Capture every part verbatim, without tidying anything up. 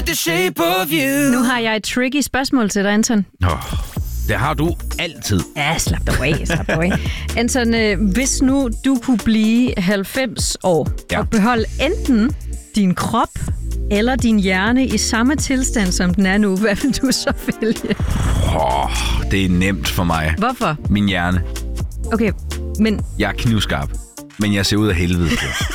the shape of you. Nu har jeg et tricky spørgsmål til dig, Anton. Oh, det har du altid. Ja, slap dig af, slap dig af. Anton, øh, hvis nu du kunne blive halvfems år ja. og beholde enten din krop eller din hjerne i samme tilstand, som den er nu, hvad vil du så vælge? Oh, det er nemt for mig. Hvorfor? Min hjerne. Okay, men... Jeg er knivskarp, men jeg ser ud af helvede.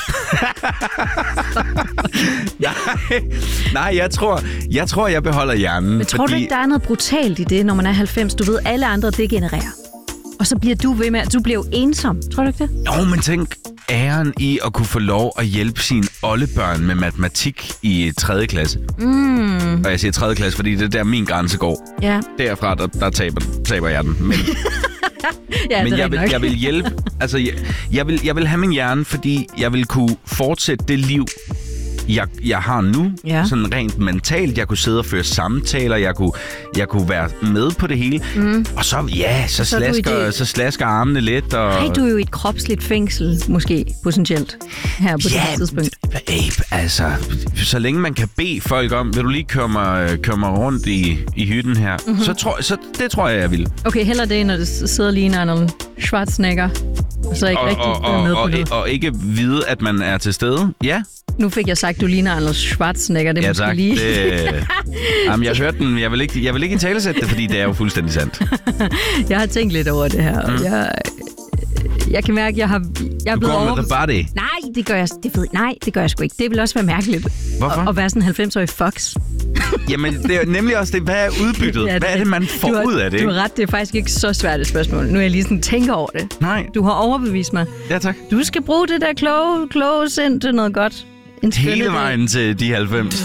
nej, nej, jeg tror, jeg tror, jeg beholder hjernen. Men tror fordi... du ikke, der er noget brutalt i det, når man er halvfems? Du ved, alle andre degenererer. Og så bliver du ved med, at du bliver jo ensom. Tror du ikke det? Jo, men tænk æren i at kunne få lov at hjælpe sine oldebørn med matematik i tredje klasse. Mm. Og jeg siger tredje klasse, fordi det er der, min grænse går. Ja. Derfra, der, der taber, taber jeg den. Men, ja, men jeg, vil, jeg vil hjælpe. Altså, jeg, jeg, vil, jeg vil have min hjerne, fordi jeg vil kunne fortsætte det liv, jeg, jeg har nu, ja. Sådan rent mentalt. Jeg kunne sidde og føre samtaler, jeg kunne, jeg kunne være med på det hele. Mm. Og så, ja, så, så, slasker, så slasker armene lidt. Og... Hey, du er jo i et kropsligt fængsel, måske, potentielt, her på ja, det tidspunkt. Abe, altså, så længe man kan bede folk om, vil du lige køre mig, køre mig rundt i, i hytten her, mm-hmm. så, tror, så det tror jeg, jeg vil. Okay, heller det, når det sidder lige Arnold Schwarzenegger, og så ikke og, rigtig og, og, med på og, det. Og ikke vide, at man er til stede. Ja. Nu fik jeg sagt, du ligner Arnold Schwarzenegger. Det er ja, måske tak. lige... Det... Jamen, jeg hørte den. Jeg vil ikke, jeg vil ikke italesætte det, fordi det er jo fuldstændig sandt. Jeg har tænkt lidt over det her, og mm. jeg... Jeg kan mærke, at jeg har... Jeg er du blevet går over... med the body. Nej, det gør jeg, det ved, nej, det gør jeg sgu ikke. Det vil også være mærkeligt. Hvorfor? At, at være sådan en halvfems-årig fox. Jamen, det er nemlig også det. Hvad er udbyttet? ja, det, hvad er det, man får har, ud af det? Du har ret, det er faktisk ikke så svært et spørgsmål. Nu er jeg lige sådan tænker over det. Nej. Du har overbevist mig. Ja, tak. Du skal bruge det der kloge, kloge sind til noget godt. Hele vejen til de halvfems.